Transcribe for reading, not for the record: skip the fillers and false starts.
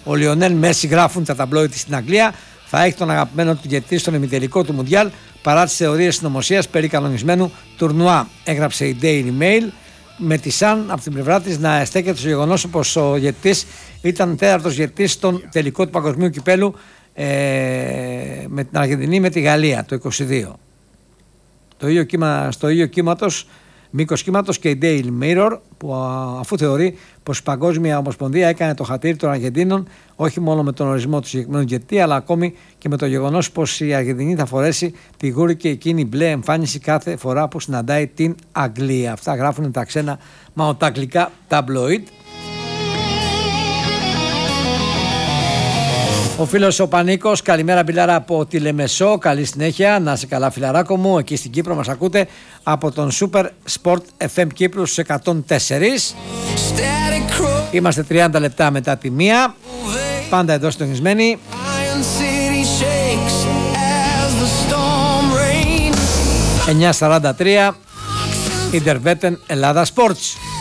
Ο Λιονέλ Μέση, γράφουν τα ταμπλόιτι στην Αγγλία, θα έχει τον αγαπημένο του διαιτητή στον ημιτελικό του Μουντιάλ παρά τις θεωρίες συνωμοσίας περί κανονισμένου τουρνουά. Έγραψε η Daily Mail, με τη Σαν από την πλευρά της να στέκεται στο γεγονός πως ο διαιτητής ήταν τέταρτος διαιτητής στον τελικό του παγκοσμίου κυπέλου με την Αργεντινή με τη Γαλλία το 22. Στο ίδιο κύματος, μήκος κύματος και η Daily Mirror, που αφού θεωρεί πως η Παγκόσμια Ομοσπονδία έκανε το χατήρι των Αργεντίνων όχι μόνο με τον ορισμό του συγκεκριμένου διαιτητή, αλλά ακόμη και με το γεγονός πως η Αργεντινή θα φορέσει τη γούρικη εκείνη μπλε εμφάνιση κάθε φορά που συναντάει την Αγγλία. Αυτά γράφουν τα ξένα μα τα αγγλικά ταμπλοίτ. Ο φίλος ο Πανίκος, καλημέρα Μπιλάρα από τη Λεμεσό, καλή συνέχεια, να είσαι καλά φιλαράκο μου, εκεί στην Κύπρο μας ακούτε από τον Super Sport FM Κύπρου στους 104. Είμαστε 30 λεπτά μετά τη 1, πάντα εδώ συντονισμένοι. 9:43 Ιντερβέτεν Ελλάδα Sports.